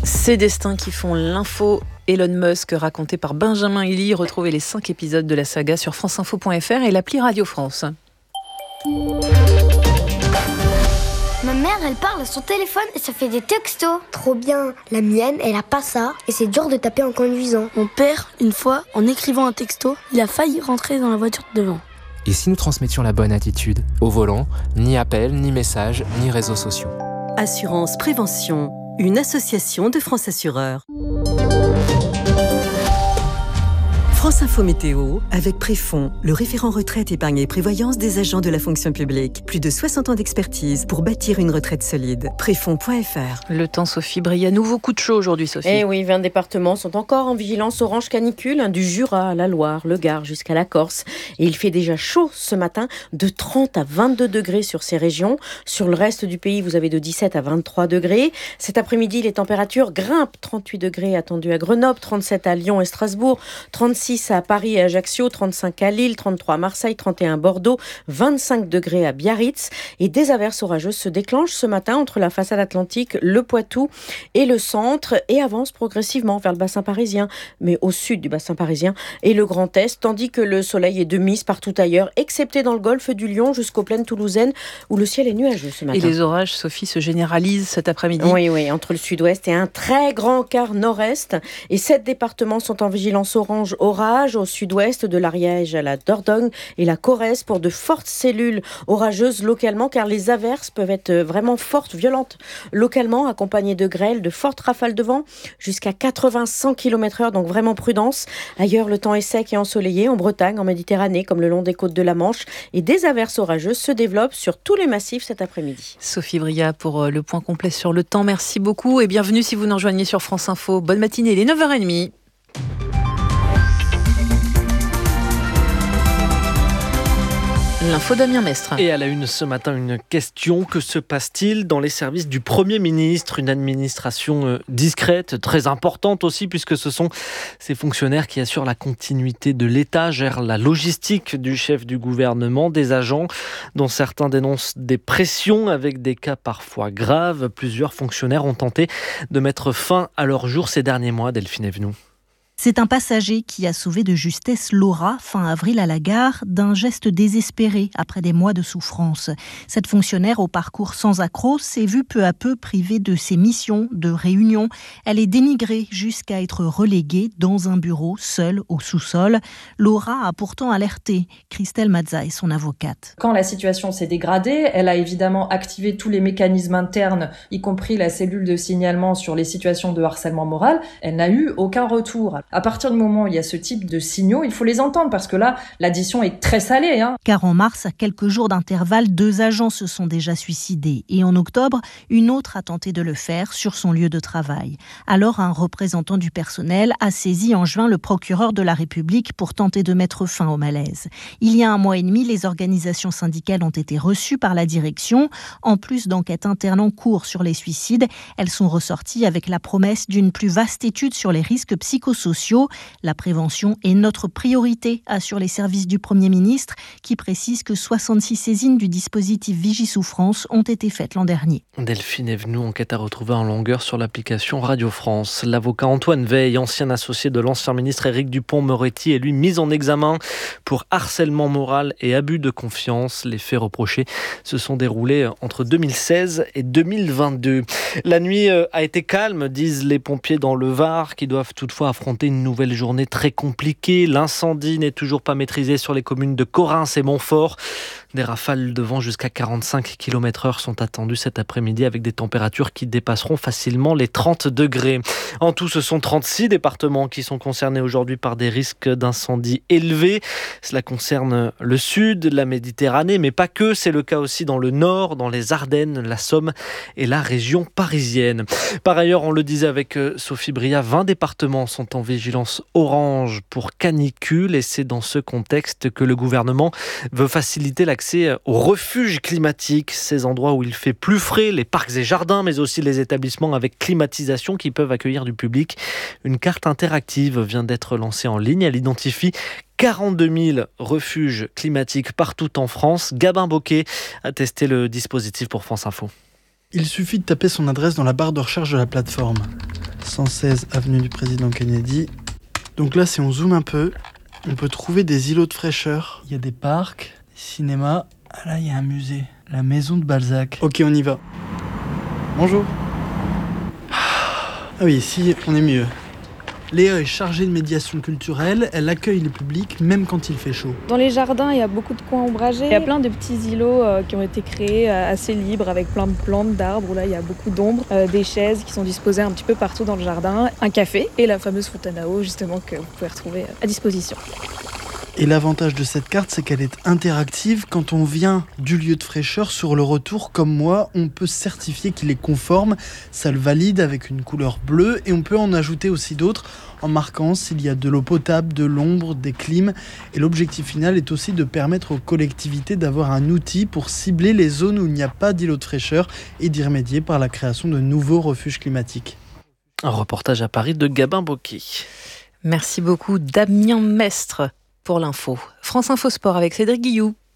Ces destins qui font l'info. Elon Musk, raconté par Benjamin Hilly. Retrouvez les 5 épisodes de la saga sur franceinfo.fr et l'appli Radio France. Ma mère, elle parle à son téléphone et ça fait des textos. Trop bien. La mienne, elle a pas ça et c'est dur de taper en conduisant. Mon père, une fois, en écrivant un texto, il a failli rentrer dans la voiture de devant. Et si nous transmettions la bonne attitude ? Au volant, ni appel, ni message, ni réseaux sociaux. Assurance Prévention, une association de France Assureurs. France Info Météo, avec Préfond, le référent retraite, épargne et prévoyance des agents de la fonction publique. Plus de 60 ans d'expertise pour bâtir une retraite solide. Préfond.fr. Le temps, Sophie Bria. Nouveau coup de chaud aujourd'hui, Sophie. Eh oui, 20 départements sont encore en vigilance orange canicule, du Jura à la Loire, le Gard jusqu'à la Corse. Et il fait déjà chaud ce matin, de 30 à 22 degrés sur ces régions. Sur le reste du pays, vous avez de 17 à 23 degrés. Cet après-midi, les températures grimpent. 38 degrés attendus à Grenoble, 37 à Lyon et Strasbourg, 36 à Paris et Ajaccio, 35 à Lille, 33 à Marseille, 31 à Bordeaux, 25 degrés à Biarritz. Et des averses orageuses se déclenchent ce matin entre la façade atlantique, le Poitou et le centre et avancent progressivement vers le bassin parisien, mais au sud du bassin parisien et le Grand Est, tandis que le soleil est de mise partout ailleurs, excepté dans le golfe du Lion jusqu'aux plaines toulousaines où le ciel est nuageux ce matin. Et les orages, Sophie, se généralisent cet après-midi. Oui, entre le sud-ouest et un très grand quart nord-est. Et 7 départements sont en vigilance orange au sud-ouest, de l'Ariège à la Dordogne et la Corrèze, pour de fortes cellules orageuses localement, car les averses peuvent être vraiment fortes, violentes localement, accompagnées de grêles, de fortes rafales de vent jusqu'à 80-100 km/h, donc vraiment prudence. Ailleurs, le temps est sec et ensoleillé, en Bretagne, en Méditerranée, comme le long des côtes de la Manche, et des averses orageuses se développent sur tous les massifs cet après-midi. Sophie Bria pour le point complet sur le temps. Merci beaucoup et bienvenue si vous nous rejoignez sur France Info. Bonne matinée, il est 9h30. L'info Damien Mestre. Et à la une ce matin, une question. Que se passe-t-il dans les services du Premier ministre ? Une administration discrète, très importante aussi, puisque ce sont ces fonctionnaires qui assurent la continuité de l'État, gèrent la logistique du chef du gouvernement, des agents dont certains dénoncent des pressions avec des cas parfois graves. Plusieurs fonctionnaires ont tenté de mettre fin à leur jour ces derniers mois. Delphine Evenou. C'est un passager qui a sauvé de justesse Laura, fin avril à la gare, d'un geste désespéré après des mois de souffrance. Cette fonctionnaire au parcours sans accroc s'est vue peu à peu privée de ses missions, de réunions. Elle est dénigrée jusqu'à être reléguée dans un bureau, seule au sous-sol. Laura a pourtant alerté. Christelle Mazza est son avocate. Quand la situation s'est dégradée, elle a évidemment activé tous les mécanismes internes, y compris la cellule de signalement sur les situations de harcèlement moral. Elle n'a eu aucun retour. À partir du moment où il y a ce type de signaux, il faut les entendre parce que là, l'addition est très salée. Car en mars, à quelques jours d'intervalle, 2 agents se sont déjà suicidés. Et en octobre, une autre a tenté de le faire sur son lieu de travail. Alors, un représentant du personnel a saisi en juin le procureur de la République pour tenter de mettre fin au malaise. Il y a 1 mois et demi, les organisations syndicales ont été reçues par la direction. En plus d'enquêtes internes en cours sur les suicides, elles sont ressorties avec la promesse d'une plus vaste étude sur les risques psychosociaux. La prévention est notre priorité, assurent les services du Premier ministre, qui précise que 66 saisines du dispositif Vigie-Souffrance ont été faites l'an dernier. Delphine Evenou, enquête à retrouver en longueur sur l'application Radio France. L'avocat Antoine Veil, ancien associé de l'ancien ministre Éric Dupond-Moretti, est lui mis en examen pour harcèlement moral et abus de confiance. Les faits reprochés se sont déroulés entre 2016 et 2022. La nuit a été calme, disent les pompiers dans le Var, qui doivent toutefois affronter une nouvelle journée très compliquée. L'incendie n'est toujours pas maîtrisé sur les communes de Correns et Montfort. Des rafales de vent jusqu'à 45 km/h sont attendues cet après-midi avec des températures qui dépasseront facilement les 30 degrés. En tout, ce sont 36 départements qui sont concernés aujourd'hui par des risques d'incendie élevés. Cela concerne le sud, la Méditerranée, mais pas que. C'est le cas aussi dans le nord, dans les Ardennes, la Somme et la région parisienne. Par ailleurs, on le disait avec Sophie Bria, 20 départements sont en vigilance orange pour canicule et c'est dans ce contexte que le gouvernement veut faciliter l'accès aux refuges climatiques, ces endroits où il fait plus frais, les parcs et jardins, mais aussi les établissements avec climatisation qui peuvent accueillir du public. Une carte interactive vient d'être lancée en ligne. Elle identifie 42 000 refuges climatiques partout en France. Gabin Bocquet a testé le dispositif pour France Info. Il suffit de taper son adresse dans la barre de recherche de la plateforme. 116 avenue du Président Kennedy. Donc là, si on zoome un peu, on peut trouver des îlots de fraîcheur. Il y a des parcs, des cinémas. Ah là, il y a un musée. La maison de Balzac. Ok, on y va. Bonjour. Ah oui, ici, on est mieux. Léa est chargée de médiation culturelle, elle accueille le public même quand il fait chaud. Dans les jardins, il y a beaucoup de coins ombragés. Il y a plein de petits îlots qui ont été créés assez libres avec plein de plantes, d'arbres où là il y a beaucoup d'ombre, des chaises qui sont disposées un petit peu partout dans le jardin, un café et la fameuse fontaine à eau justement que vous pouvez retrouver à disposition. Et l'avantage de cette carte, c'est qu'elle est interactive. Quand on vient du lieu de fraîcheur, sur le retour, comme moi, on peut certifier qu'il est conforme. Ça le valide avec une couleur bleue et on peut en ajouter aussi d'autres en marquant s'il y a de l'eau potable, de l'ombre, des clims. Et l'objectif final est aussi de permettre aux collectivités d'avoir un outil pour cibler les zones où il n'y a pas d'îlot de fraîcheur et d'y remédier par la création de nouveaux refuges climatiques. Un reportage à Paris de Gabin Bocquet. Merci beaucoup Damien Mestre pour l'info. France Info Sport avec Cédric Guillou.